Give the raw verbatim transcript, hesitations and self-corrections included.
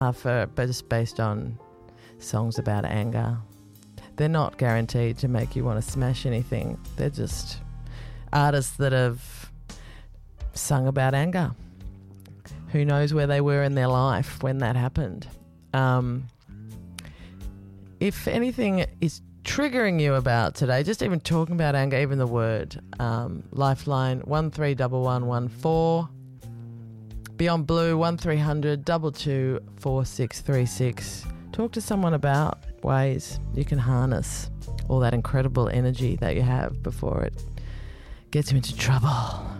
uh, for, but just based on songs about anger. They're not guaranteed to make you want to smash anything. They're just artists that have sung about anger. Who knows where they were in their life when that happened. Um, if anything is triggering you about today, just even talking about anger, even the word, um, Lifeline one three one one one four, Beyond Blue one three hundred two two four six three six. Talk to someone about ways you can harness all that incredible energy that you have before it gets you into trouble.